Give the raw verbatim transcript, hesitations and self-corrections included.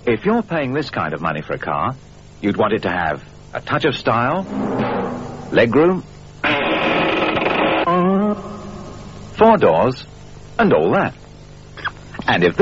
If you're paying this kind of money for a car, you'd want it to have a touch of style, legroom, four doors, and all that. And if